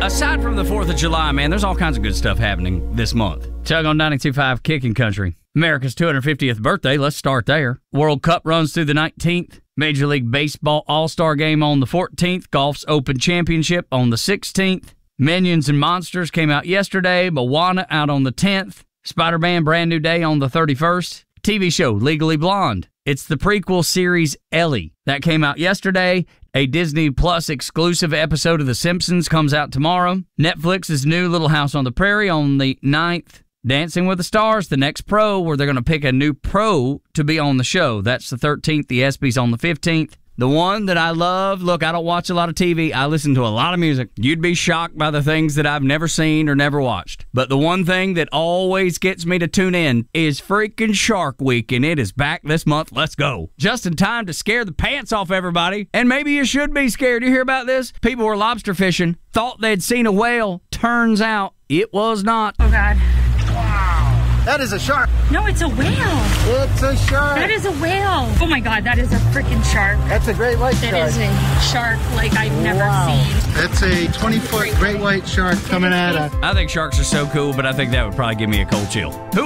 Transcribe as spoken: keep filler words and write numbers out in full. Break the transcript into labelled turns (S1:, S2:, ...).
S1: aside from the fourth of July, man, there's all kinds of good stuff happening this month. Chug on ninety-two point five Kicking Country. America's two hundred fiftieth birthday. Let's start there. World Cup runs through the nineteenth. Major League Baseball All-Star Game on the fourteenth. Golf's Open Championship on the sixteenth. Minions and Monsters came out yesterday. Moana out on the tenth. Spider-Man Brand New Day on the thirty-first. T V show Legally Blonde. It's the prequel series Ellie. That came out yesterday. A Disney Plus exclusive episode of The Simpsons comes out tomorrow. Netflix's new Little House on the Prairie on the ninth. Dancing with the Stars, the next pro, where they're going to pick a new pro to be on the show. That's the thirteenth. The ESPYs on the fifteenth. The one that I love, look, I don't watch a lot of T V. I listen to a lot of music. You'd be shocked by the things that I've never seen or never watched. But the one thing that always gets me to tune in is freaking Shark Week, and it is back this month. Let's go. Just in time to scare the pants off everybody. And maybe you should be scared. You hear about this? People were lobster fishing, thought they'd seen a whale. Turns out it was not.
S2: Oh, God.
S3: That is a shark.
S2: No, it's a whale.
S3: It's a shark.
S2: That is a whale. Oh my God, that is a freaking shark.
S3: That's a great white shark.
S2: That is a shark like I've never
S3: wow.
S2: seen.
S3: That's a twenty-foot great white shark coming at us.
S1: I think sharks are so cool, but I think that would probably give me a cold chill. Who